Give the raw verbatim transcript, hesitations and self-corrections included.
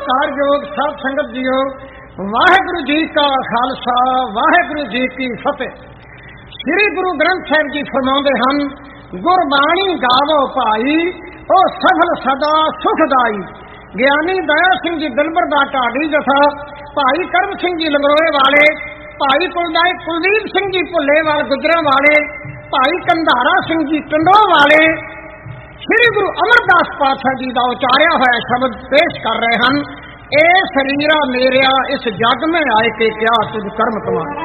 ਸਤਿਕਾਰਯੋਗ ਸਾਧ ਸੰਗਤ ਜੀਓ, ਵਾਹਿਗੁਰੂ ਜੀ ਕਾ ਖਾਲਸਾ, ਵਾਹਿਗੁਰੂ ਜੀ ਕੀ ਫਤਿਹ। ਸ੍ਰੀ ਗੁਰੂ ਗ੍ਰੰਥ ਸਾਹਿਬ ਜੀ ਫਰਮਾਉਂਦੇ ਹਨ, ਗੁਰਬਾਣੀ ਗਾਵੋ ਭਾਈ, ਉਹ ਸਫਲ ਸਦਾ ਸੁਖਦਾਈ। ਗਿਆਨੀ ਦਇਆ ਸਿੰਘ ਜੀ ਦਿਲਬਰ ਦਾ ਢਾਡੀ ਜਥਾ, ਭਾਈ ਕਰਮ ਸਿੰਘ ਜੀ ਲੰਗਰੋਏ ਵਾਲੇ, ਭਾਈ ਕੁਲਦਾਈ ਕੁਲਦੀਪ ਸਿੰਘ ਜੀ ਭੁੱਲੇਵਾਲ ਗੁਜਰਾਂ ਵਾਲੇ, ਭਾਈ ਕੰਧਾਰਾ ਸਿੰਘ ਜੀ ਟੰਡੋ ਵਾਲੇ ਸ੍ਰੀ ਗੁਰੂ ਅਮਰਦਾਸ ਪਾਤਸ਼ਾਹ ਜੀ ਦਾ ਉਚਾਰਿਆ ਹੋਇਆ ਸ਼ਬਦ ਪੇਸ਼ ਕਰ ਰਹੇ ਹਨ। ਇਹ ਸਰੀਰਾ ਮੇਰਿਆ ਇਸ ਜਗ ਮੈਂ ਆਏ ਕੇ ਕਿਆ ਤੁਝ ਕਰਮ ਕਮਾਏ।